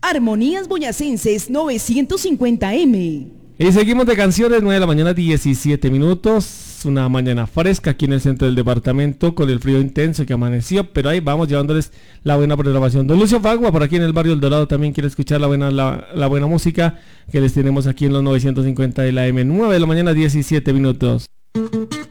Armonías Boyacenses 950M. Y seguimos de canciones, 9 de la mañana, 17 minutos. Una mañana fresca aquí en el centro del departamento con el frío intenso que amaneció, pero ahí vamos llevándoles la buena programación. Don Lucio Fagua, por aquí en el barrio El Dorado, también quiere escuchar la buena música que les tenemos aquí en los 950 de la M. 9 de la mañana, 17 minutos.